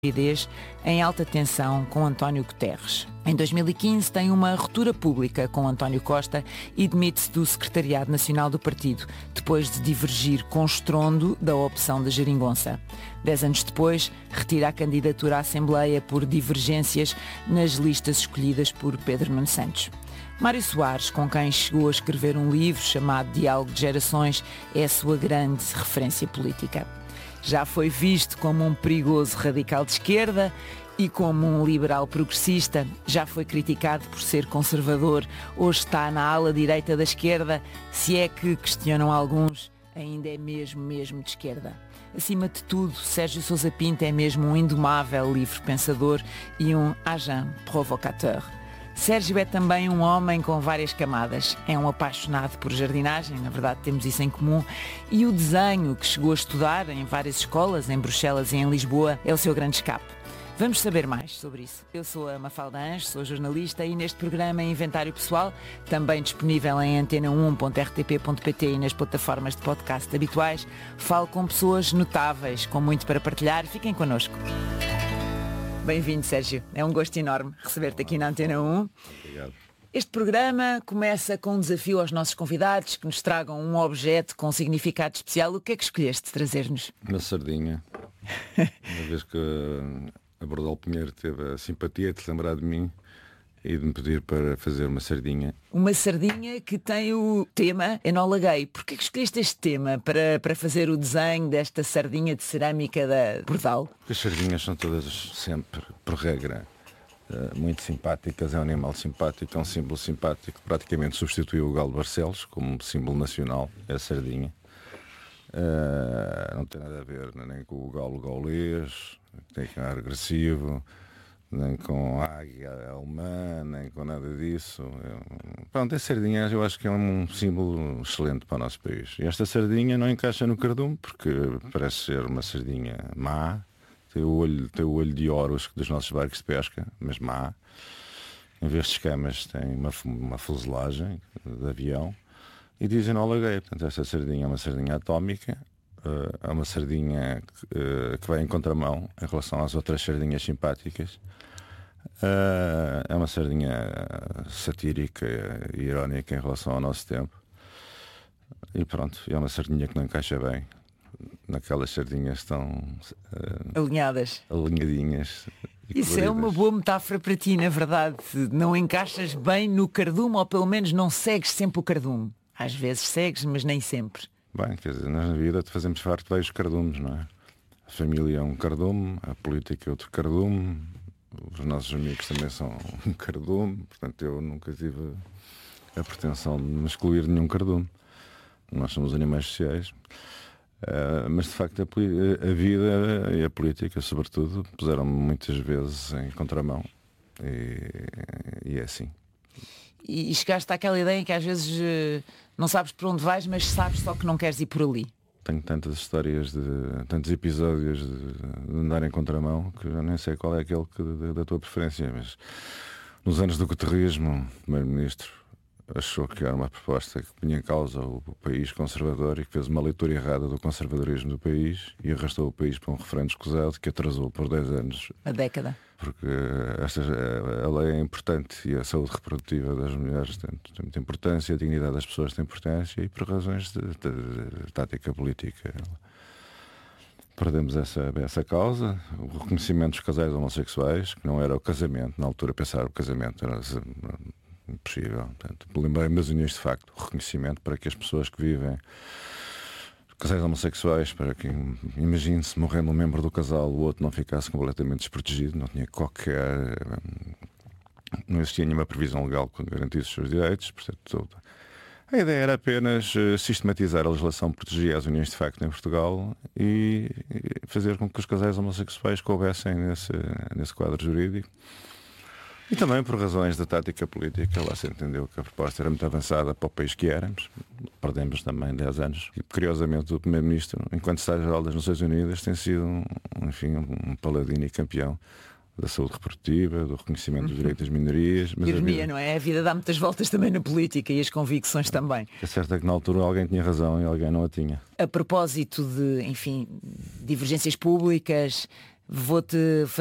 em alta tensão com António Guterres. Em 2015 tem uma ruptura pública com António Costa e demite-se do Secretariado Nacional do Partido, depois de divergir com estrondo da opção da Geringonça. 10 anos depois, retira a candidatura à Assembleia por divergências nas listas escolhidas por Pedro Nuno Santos. Mário Soares, com quem chegou a escrever um livro chamado Diálogo de Gerações, é a sua grande referência política. Já foi visto como um perigoso radical de esquerda e como um liberal progressista. Já foi criticado por ser conservador. Hoje está na ala direita da esquerda, se é que, questionam alguns, ainda é mesmo de esquerda. Acima de tudo, Sérgio Sousa Pinto é mesmo um indomável livre pensador e um agent provocateur. Sérgio é também um homem com várias camadas. É um apaixonado por jardinagem, na verdade temos isso em comum, e o desenho, que chegou a estudar em várias escolas, em Bruxelas e em Lisboa, é o seu grande escape. Vamos saber mais sobre isso. Eu sou a Mafalda Anjos, sou jornalista e neste programa Inventário Pessoal, também disponível em antena1.rtp.pt e nas plataformas de podcast habituais, falo com pessoas notáveis, com muito para partilhar. Fiquem connosco. Bem-vindo, Sérgio. É um gosto enorme receber-te aqui na Antena 1. Obrigado. Este programa começa com um desafio aos nossos convidados que nos tragam um objeto com significado especial. O que é que escolheste trazer-nos? Uma sardinha. Uma vez que a Bordal Pinheiro teve a simpatia de se lembrar de mim e de me pedir para fazer uma sardinha. Uma sardinha que tem o tema Enola Gay. Porquê que escolheste este tema para fazer o desenho desta sardinha de cerâmica da Bordal? As sardinhas são todas sempre, por regra, muito simpáticas. É um animal simpático, é um símbolo simpático. Praticamente substituiu o galo Barcelos como símbolo nacional, é a sardinha. Não tem nada a ver nem com o galo gaulês, que tem ar agressivo, nem com a águia alemã, nem com nada disso. Pronto, a sardinha eu acho que é um símbolo excelente para o nosso país. E esta sardinha não encaixa no cardume, porque parece ser uma sardinha má. Tem o olho de ouro dos nossos barcos de pesca, mas má. Em vez de escamas tem uma fuselagem de avião. E dizem Enola Gay. Portanto, esta sardinha é uma sardinha atómica. É uma sardinha que vai em contramão em relação às outras sardinhas simpáticas. É uma sardinha satírica e irónica em relação ao nosso tempo. E pronto, é uma sardinha que não encaixa bem naquelas sardinhas estão alinhadinhas. Isso é uma boa metáfora para ti, na verdade. Não encaixas bem no cardume, ou pelo menos não segues sempre o cardume. Às vezes segues, mas nem sempre. Bem, quer dizer, na vida fazemos parte de vários cardumes, não é? A família é um cardume, a política é outro cardume, os nossos amigos também são um cardume, portanto eu nunca tive a pretensão de me excluir de nenhum cardume. Nós somos animais sociais, mas de facto a vida e a política, sobretudo, puseram-me muitas vezes em contramão e é assim. E chegaste àquela ideia em que às vezes não sabes por onde vais, mas sabes só que não queres ir por ali. Tenho tantas histórias, tantos episódios de andar em contramão que eu nem sei qual é aquele da tua preferência, mas nos anos do guterrismo, o primeiro-ministro achou que era uma proposta que punha em causa o país conservador e que fez uma leitura errada do conservadorismo do país e arrastou o país para um referendo escusado que atrasou por 10 anos. A década. Porque a lei é importante e a saúde reprodutiva das mulheres tem muita importância, a dignidade das pessoas tem importância e por razões de tática política. Perdemos essa causa, o reconhecimento dos casais homossexuais, que não era o casamento, na altura pensar o casamento era impossível. Portanto, lembrei-me das uniões de facto, o reconhecimento para que as pessoas que vivem, casais homossexuais, para que, imagine-se, morrendo um membro do casal, o outro não ficasse completamente desprotegido, não existia nenhuma previsão legal que garantisse os seus direitos, portanto, a ideia era apenas sistematizar a legislação que protegia as uniões de facto em Portugal e fazer com que os casais homossexuais coubessem nesse quadro jurídico. E também por razões da tática política, lá se entendeu que a proposta era muito avançada para o país que éramos. Perdemos também 10 anos. E curiosamente o Primeiro-Ministro, enquanto Secretário-Geral das Nações Unidas, tem sido um paladino e campeão da saúde reprodutiva, do reconhecimento dos direitos das minorias. Mas ironia, não é? A vida dá muitas voltas também na política e as convicções também. É certo que na altura alguém tinha razão e alguém não a tinha. A propósito de, divergências públicas, Vou-te